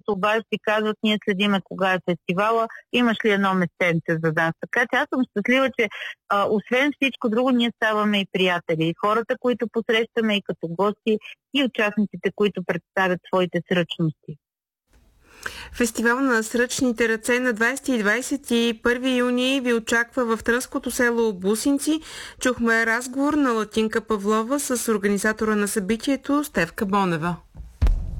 се обаждат и казват, ние следиме кога е фестивала, имаш ли едно местенце за нас. Така че аз съм щастлива, че освен всичко друго, ние ставаме и приятели. И хората, които посрещаме и като гости, и участниците, които представят своите сръчности. Фестивал на сръчните ръце на 20 и 21 юни ви очаква в трънското село Бусинци. Чухме разговор на Латинка Павлова с организатора на събитието Стефка Бонева.